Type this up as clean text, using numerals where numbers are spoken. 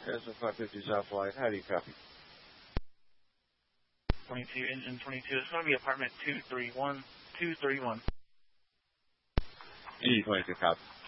Cessna 550 South Flight, how do you copy? 22, engine 22. It's going to be apartment 231. 231. E22 copy.